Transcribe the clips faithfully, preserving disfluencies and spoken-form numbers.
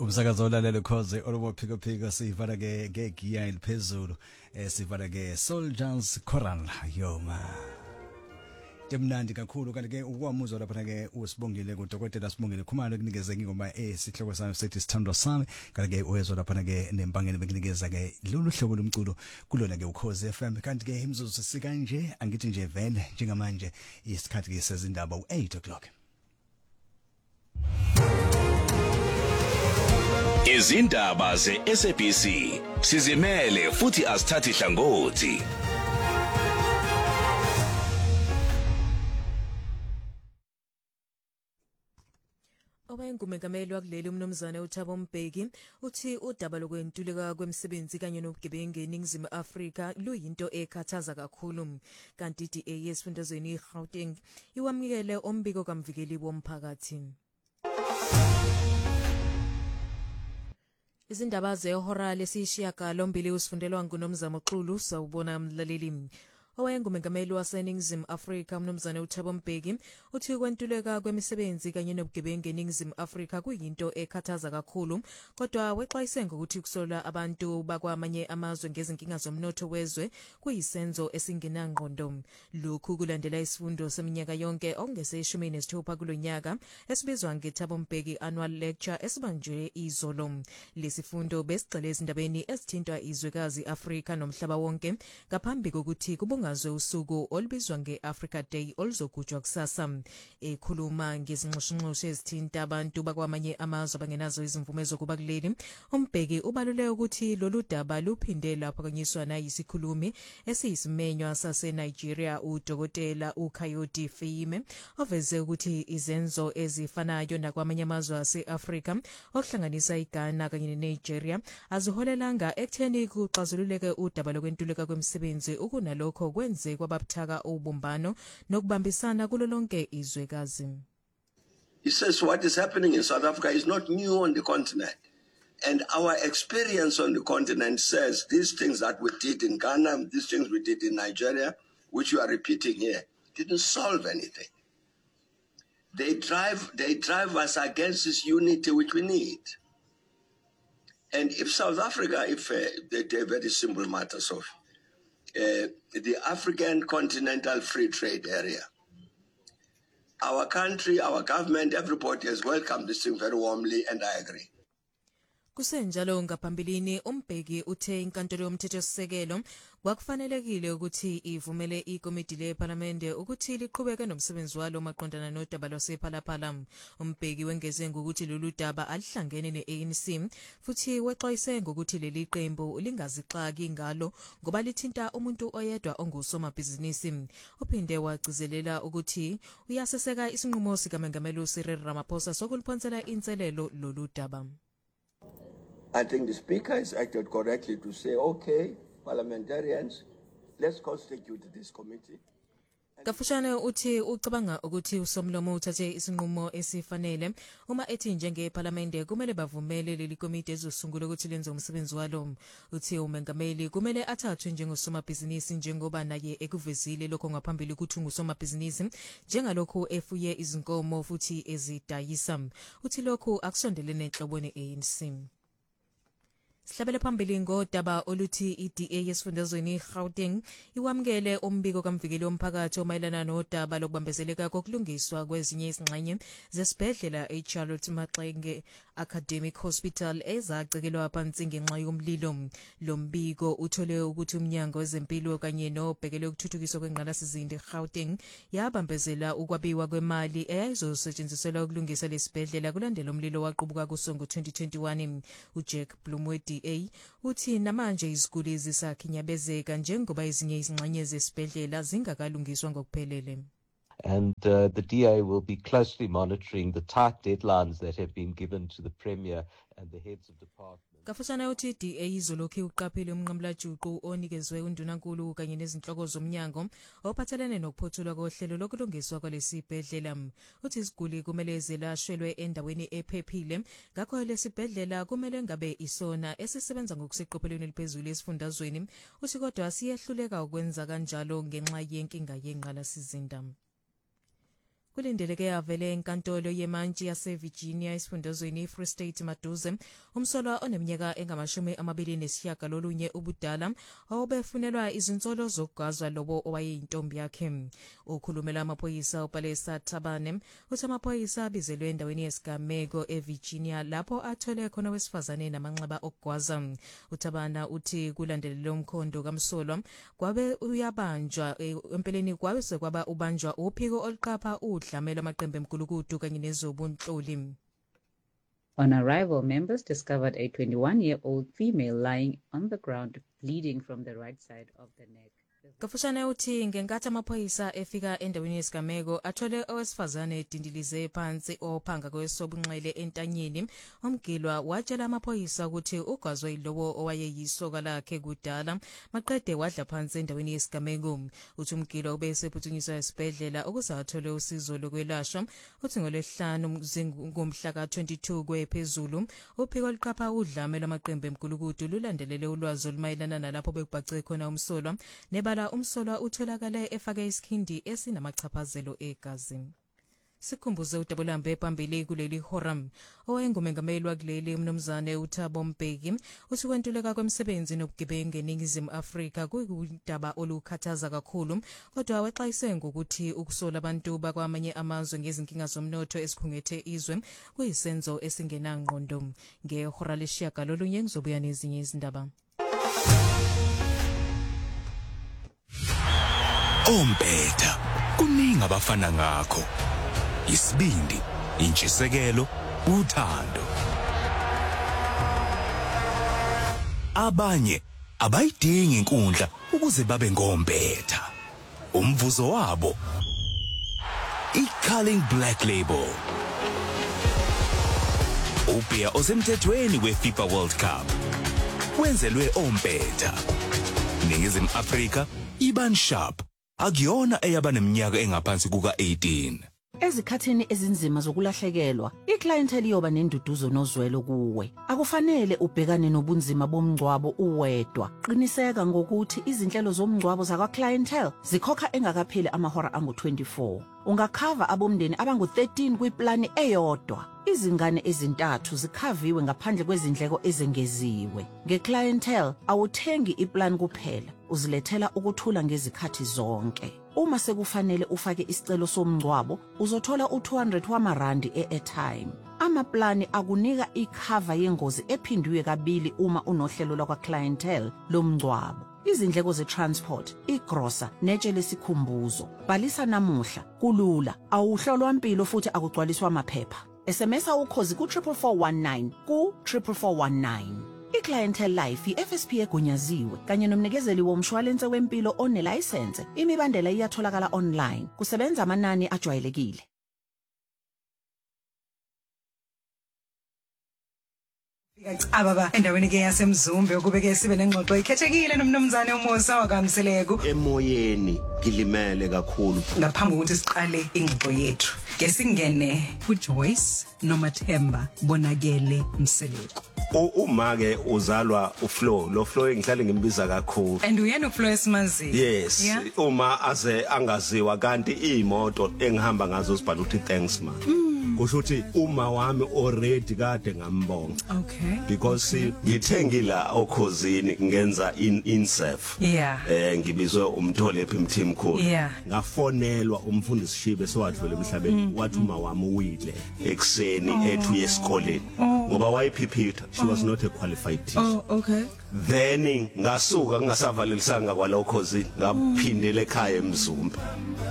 Umsakazo olalele khoze olobo phiko phiko sivala ke ngegiya eliphezulu eh sivala ke Soldiers Choral yoma. Temnandi kakhulu kanti ke ukwamuzwa lapha ke usibongile kuDokotela Sibongile Khumalo kunikeze ngingoma esihloko sami sethi sithandwa sami kanti ke uyezwa lapha ke nempangeni bekunikeza ke lolu hlobo lomculo kulona ke uKhoze F M kanti ke imzuzu sikanje angithi nje vele njengamanje isikhathi ke sezindaba u-eight o'clock. Izindaba ze-S A B C sizimele futhi asithathi hlangothi. Owayengumengameli wakuleli umnomzana uThabo Mbeki uthi udaba lokwentuleka kwemisebenzi kanye nobugebengu eNingizimu Afrika luyinto ekhathaza kakhulu kanti i-D A yesifundazweni iGauteng iwamukele ombiko kamvikeli womphakathi. Izindaba zehora lesishiyagalombili usifundelwa nguNomzamo Xulu sawubona mlaleli. Owayengumengameli waseNingizimu Afrika umnomzana uThabo Mbeki uthi ukwentuleka kwemisebenzi kanye nobugebengu eNingizimu Afrika kuyinto ekhathaza kakhulu kodwa wexwayise ngokuthi ukusola abantu bakwamanye amazwe ngezinkinga zomnotho wezwe kuyisenzo esingenangqondo. Lokhu kulandela isifundo seminyaka yonke ongeseshumi nesithupha kulonyaka esibizwa ngeThabo Mbeki Annual Lecture esibanjwe izolo. Lesifundo besigcwele izindabeni ezithinta izwekazi Afrika nomhlaba wonke ngaphambi kokuthi kubunga ngazwe usuku olubizwa nge-Africa Day oluzogujwa kusasa. Ekhuluma ngezinxushunxushu ezithinta abantu bakwamanye amazwe abangenazo izimvume zokuba kuleli, uMbeki ubalule ukuthi lolu daba luphinde laphakanyiswa nayisikhulumi esiyisimenywa saseNigeria uDokotela uKayode Fayime oveze ukuthi izenzo ezifanayo nakwamanye amazwe ase-Afrika okuhlanganisa iGhana kanye neNigeria aziholelanga ekutheni kuxazululeke udaba lokwentuleka kwemisebenzi ukunalokho kwenze kwababuthaka ubumbano nokubambisana kulo lonke izwekazi. He says what is happening in South Africa is not new on the continent. And our experience on the continent says these things that we did in Ghana, these things we did in Nigeria, which you are repeating here, didn't solve anything. They drive, they drive us against this unity which we need. And if South Africa, if uh, they do a very simple matter, so Uh, the African Continental Free Trade Area. Our country, our government, everybody has welcomed this thing very warmly, and I agree. Kusenjalo ngaphambilini uMbeki uthe inkantolo yomthethosisekelo kwakufanelekile ukuthi ivumele ikomiti leParlamente ukuthi liqhubeke nomsebenzi walo maqondana nodaba lwasephalaphala. uMbeki wengeze ngokuthi lolu daba alihlangene ne-A N C futhi wexwayise ngokuthi leli qembu lingazixaki ngalo ngoba lithinta umuntu oyedwa ongusomabhizinisi. Uphinde wagcizelela ukuthi uyaseseka isinqumo sikaMengameli uCyril Ramaphosa sokuliphonsela inselelo lolu daba. I think the Speaker has acted correctly to say, okay, parliamentarians, let's constitute this committee. Kafushane uthi ucabanga ukuthi usomlomo uthathe isinqumo esifanele uma ethi njengeParlamente kumele bavumele leli komiti ezosungula ukuthi lenze umsebenzi walo. Uthi umengameli kumele athathwe njengosomabhizinisi njengoba naye ekuvezile lokho ngaphambili ukuthi ungusomabhizinisi njengalokho efuye izinkomo futhi ezidayisa. Uthi lokho akusondelene enhlobweni ne-A N C. Sihlabele phambili ngodaba oluthi i-D A yesifundazweni iGauteng iwamukele umbiko kamvikeli womphakathi omayelana nodaba lokubambezeleka kokulungiswa kwezinye izingxenye zesibhedlela eCharlotte Maxenge Academic Hospital ezacekelwa phansi ngenxa yomlilo. Lo mbiko uthole ukuthi umnyango wezempilo kanye nobhekele ukuthuthukiswa kwengqalasizinda eGauteng yabambezela ukwabiwa kwemali eyayizosetshenziselwa ukulungisa lesibhedlela kulandela umlilo waqhubuka kusongo twenty twenty-one. uJack Blumwe A uthi namanje iziguli zisakhinyabezeka njengoba ezinye izingxenye zesibhedlela zingakalungiswa ngokuphelele. And uh, the D A will be closely monitoring the tight deadlines that have been given to the Premier and the heads of departments. Kafushane uthi D A izolokhu uqaphile umnqamlajuqu onikezwe undunankulu kanye nezinhloko zomnyango ophathelene nokuphothulwa kohlelo lokulungiswa kwalesibhedlela. Uthi iziguli kumele zilashelwe endaweni ephephile ngakho lesibhedlela kumele ngabe isona esisebenza ngokuseqophelweni eliphezulu esifundazweni. Uthi kodwa siyehluleka ukwenza kanjalo ngenxa yenkinga yenqalasizinda. kulindeleke avele enkantolo yemantshi yaseVirginia esifundazweni iFree State maduze umsolwa oneminyaka engamashumi amabili nesishiyagalolunye ubudala obefunelwa izinsolo zokugazwa lobo owayeyintombi yakhe. Ukhulumela amaphoyisa uPalesa Thabane uthi amaphoyisa abizelwe endaweni yesigameko eVirginia lapho athole khona wesifazane namanxeba okugwaza. uThabana uthi kulandelele umkhondo kamsolwa kwabe uyabanjwa empeleni kwabe sekwaba ubanjwa uphiko oluqapha udlamela amaqembu emgulukudu kanye nezobunhloli. On arrival, members discovered a twenty-one-year-old female lying on the ground, bleeding from the right side of the neck. Kafushane uthi ngenkathi amaphoyisa efika endaweni yesigameko athole owesifazane edindilize phansi ophanga kwesobunxele entanyeni. Umgilwa watshela amaphoyisa ukuthi ugazwe yilowo owayeyisoka lakhe kudala maqede wadla phansi endaweni yesigameko. Uthi umgilwa ubesephuthanyiswa esibhedlela ukuze athole usizo lokwelashwa. Uthi ngolwesihlanu ngomhla ka twenty-two kwephezulu uphiko oluqapha udlame lwamaqembu emgulukudu lulandelele ulwazi olumayelana nalapho bekubhace khona umsolwa nebala umsolwa utholakale efake isikhindi esinamachaphazelo egazi. Sikhumbuze uDabulambe phambili kuleli horam owayengumengameli wakuleli umnumzane uThabo Mbeki uthi kwentuleka kwemisebenzi nobugebengu eNingizimu Afrika kuyindaba olukhathaza kakhulu kodwa waxwayise ngokuthi ukusola abantu bakwamanye amazwe ngezinkinga zomnotho esikhungethe izwe kuyisenzo esingenangqondo. Ngehora lesishiyagalolunye ngizobuya nezinye izindaba. Ompetha kuningi abafana ngakho. Isibindi, intshisekelo, uthando. Abanye abayidingi inkundla ukuze babe ngompetha. Umvuzo wabo iCulling Black Label. Ubia osemthethweni weFIFA World Cup. Wenzelwe ompetha. Ningizimu Afrika iban sharp. Akuyona eyabaneminyaka engaphansi kuka eighteen. Ezikhathini ezinzima zokulahlekelwa, iclientele yoba nenduduzo nozwelo kuwe. Akufanele ubhekane nobunzima bomngcwabo uwedwa. Qiniseka ngokuthi izinhlelo zomngcwabo zakwa clientele zikhokha engakapheli amahora angu twenty-four. Ungakhava abomndeni abangu thirteen kwiplani eyodwa. Izingane ezintathu zikhaviwe ngaphandle kwezindleko ezengeziwe. Ngeclientele awuthengi iplan kuphela, uzilethela ukuthula ngezikhathi zonke. Uma sekufanele ufake isicelo somngcwabo, uzothola u two hundred wamarandi e-airtime. Amaplani akunika ikhava yengozi ephindiwe kabili uma unohlelo lakwa clientele lomngcwabo. Izindleko ze-transport, igrosa, netshe lesikhumbuzo. Bhalisa namuhla, kulula, awuhlolwa impilo futhi akugcwaliswa amaphepha. S M S awukhozi ku triple four one nine ku triple four one nine. iClientele Life i-F S P egunyaziwe kanye nomnikezeli womshwalense wempilo onelicense. Imibandela iyatholakala online. Kusebenza amanani ajwayelekile. Ababa endaweni ke yasemzumbe ukubeke sibe nengxoxo ikhethekile nomnumzane uMosa wakamseleko. Emoyeni kilimele kakhulu. Ngaphambi kokuthi siqale ingxoxo yethu, ke singene kuJoyce noMathemba Bonakele Mseleko. Uma ke uzalwa uFlow, lo Flow engihlale ngimbiza kakhulu. And uyena uFlow esimazi. Yes, yeah. Uma aze angaziwa kanti imoto engihamba ngazo sibhala uthi thanks ma. Kusho ukuthi uma wami already kade ngambonga. Okay. Because ngithengila okhosini ngenza in insef. Yeah. Eh ngibizwe umthole ephi mthimkhulu. Yeah. Ngafonelwa umfundisi Shibe sowadlula emhlabeni wathi uma wami uwile ekseni ethu yesikoleni ngoba wayiphiphitha. She was not a qualified teacher. Oh, okay. Then ngasuka ngasavalelisanga kwalokho zini ngaphindela ekhaya eMzumbe.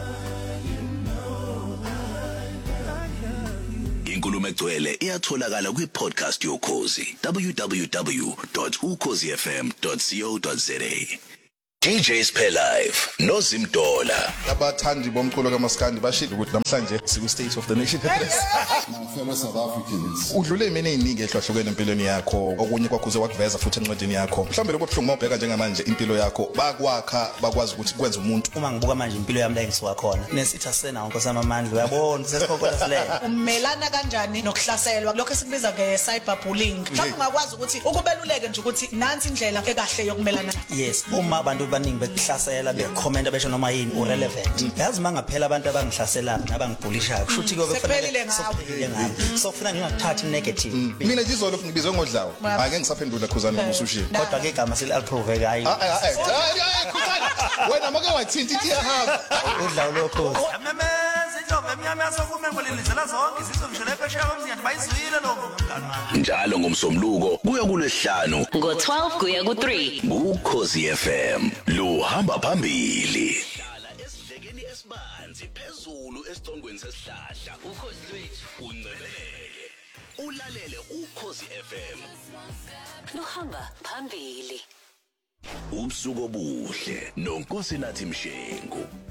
Inkulumo egcwele iyatholakala kwi-podcast yokhozi w w w dot ukhozi f m dot co dot za. D Js Pay Live noZimdola. Abathandi bomculo kaMaskandi bashilo ukuthi namhlanje siku State of the Nation. Now fellow South Africans, Udlule imini eziningi ehlohlokene empilweni yakho, okunye kwakuze wakuveza futhi encwadini yakho. Mhlawumbe lokho buhlungu mawubheka njengamanje impilo yakho bakwakha bakwazi ukuthi kwenze umuntu. Uma ngibuka manje impilo yami la engisuka khona, nesithi asena nkonkosi amandla, uyabona sesikhokhola silela. Umelana kanjani nokuhlaselwa lokho esikubiza nge-cyberbullying? Mhlawumbe ungakwazi ukuthi ukubeluleke nje ukuthi nansi indlela ekahle yokumelana. Yes, uma abantu abantu baningi bekuhlasela bekhomenta besho noma yini urelevant yazi mangaphela abantu abangihlasela nabangibhulisha kusho ukuthi kobe Sekuphelile ngawo. ngabo so kufuna ngingakuthathi negative mina ngizolo ngibizwe ngodlawo ake ngisaphendula khuzana ngosushini kodwa ke igama seli approve hayi khuzana wena make wathinta ithi yahamba udlawo lokho amemeza intombi emnyama yasokume ngolilizela zonke izizwe ngishele phesheya komziyana bayizwile lokho mngani wami njalo ngomsombuluko kuya kulesihlanu ngo twelve kuya ku three Ukhozi F M lo hamba phambili hlala esidlekeni esibanzi phezulu esicongweni sesihlahla ukhozi lwethu unceleke ulalele Ukhozi F M lo hamba phambili ubusuku obuhle noNkosinathi Mshengu.